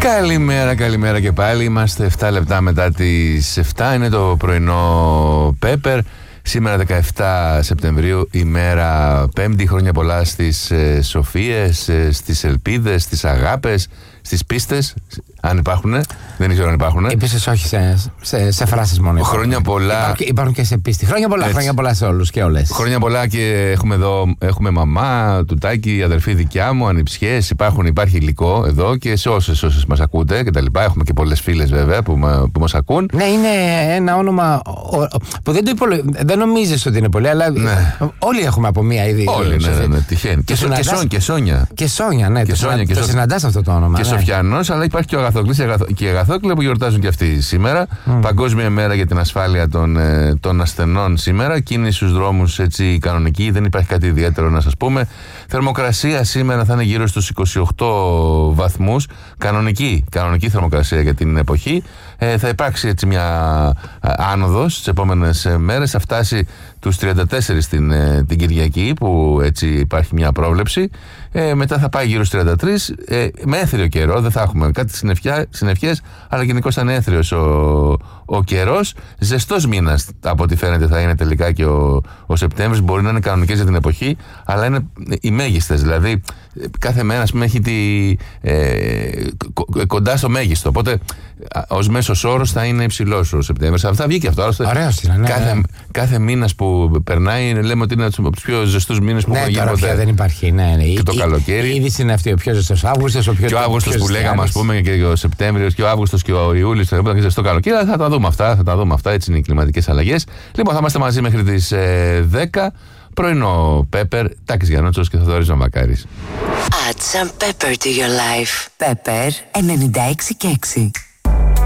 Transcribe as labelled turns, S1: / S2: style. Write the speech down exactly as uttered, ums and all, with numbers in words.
S1: Καλημέρα, καλημέρα και πάλι. Είμαστε εφτά λεπτά μετά τις εφτά. Είναι το πρωινό Πέπερ. Σήμερα δεκαεφτά Σεπτεμβρίου, ημέρα Πέμπτη. Χρόνια πολλά στις ε, σοφίες, ε, στις ελπίδες, στις αγάπες, στις πίστες. Αν υπάρχουν, δεν ξέρω αν υπάρχουν.
S2: Επίσης, όχι σε, σε, σε φράσεις μόνο.
S1: Χρόνια πολλά.
S2: Υπάρχουν, υπάρχουν και σε πίστη. Χρόνια πολλά,
S1: Έτσι.
S2: χρόνια πολλά σε όλους και όλες.
S1: Χρόνια πολλά και έχουμε εδώ, έχουμε μαμά, τουτάκι, αδερφή δικιά μου, ανιψιές. Υπάρχουν, υπάρχει υλικό εδώ και σε όσες, όσες μας ακούτε κτλ. Έχουμε και πολλές φίλες βέβαια που, που μας ακούν.
S2: Ναι, είναι ένα όνομα που δεν το υπολο... δεν νομίζεις ότι είναι πολύ, αλλά
S1: ναι.
S2: όλοι έχουμε από μία ήδη.
S1: Όλοι, ναι, ναι, ναι, τυχαίνει. Και,
S2: συναντάς...
S1: και, Σόν, και Σόνια.
S2: Και Σόνια, ναι,
S1: και
S2: το,
S1: Σόνια, και
S2: το
S1: Σο...
S2: συναντάς αυτό το όνομα.
S1: Και
S2: ναι.
S1: Σοφιανός, αλλά υπάρχει και ο Αγαθόκλης και η Αγαθόκλη που γιορτάζουν και αυτοί σήμερα. Mm. Παγκόσμια μέρα για την ασφάλεια των, ε, των ασθενών σήμερα. Κίνηση στους δρόμους έτσι κανονική, δεν υπάρχει κάτι ιδιαίτερο να σας πούμε. Θερμοκρασία σήμερα θα είναι γύρω στους είκοσι οκτώ βαθμούς. Κανονική, κανονική θερμοκρασία για την εποχή. Ε, θα υπάρξει έτσι μια άνοδος τις επόμενες μέρες. Θα φτάσει τους τριάντα τέσσερα την, ε, την Κυριακή, που έτσι υπάρχει μια πρόβλεψη. Ε, μετά θα πάει γύρω στους τριάντα τρία, ε, με έθριο καιρό. Δεν θα έχουμε κάτι συννεφιές, αλλά γενικώς θα είναι έθριος ο, ο καιρός. Ζεστός μήνας, από ό,τι φαίνεται, θα είναι τελικά και ο, ο Σεπτέμβρης. Μπορεί να είναι κανονικές για την εποχή, αλλά είναι οι μέγιστες. Δηλαδή, κάθε μέρα, ας πούμε, έχει τη, ε, κοντά στο μέγιστο. Οπότε, ως μέσος όρος θα είναι υψηλός ο Σεπτέμβρης. Αυτά βγήκε αυτό.
S2: Ωραίος είναι, ναι,
S1: κάθε,
S2: ναι.
S1: κάθε μήνας που περνάει, λέμε ότι είναι από τους πιο ζεστούς μήνες που
S2: ναι,
S1: έχουν γίνει ποτέ.
S2: Ναι, δεν υπάρχει. Ναι, ναι.
S1: Και το καλοκαίρι.
S2: Η είδηση είναι αυτή, ο πιο ζεστός Αύγουστος, ο πιο
S1: και ο Αύγουστος που λέγαμε, ας πούμε, και ο Σεπτέμβριος και ο Αύγουστος και ο Ιούλιος, θα είναι ζεστό καλοκαίρι. Θα τα δούμε αυτά, θα τα δούμε αυτά. Έτσι είναι οι κλιματικές αλλαγές. Λοιπόν, θα είμαστε μαζί μέχρι τις ε, δέκα. Πρωινό Πέπερ, Τάκης Γιαννότσος και Θοδωρής Ναυακάρης.
S3: Add some pepper to your life. Pepper ενενήντα έξι και έξι.